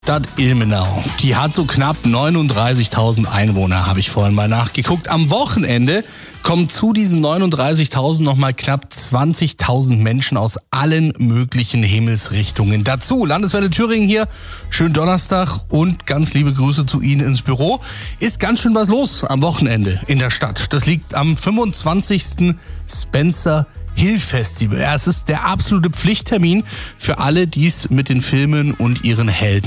Stadt Ilmenau, die hat so knapp 39.000 Einwohner, habe ich vorhin mal nachgeguckt. Am Wochenende kommen zu diesen 39.000 nochmal knapp 20.000 Menschen aus allen möglichen Himmelsrichtungen dazu. Landeswelle Thüringen hier, schönen Donnerstag und ganz liebe Grüße zu Ihnen ins Büro. Ist ganz schön was los am Wochenende in der Stadt. Das liegt am 25. Spencer Hill Festival. Ja, es ist der absolute Pflichttermin für alle, die es mit den Filmen und ihren Helden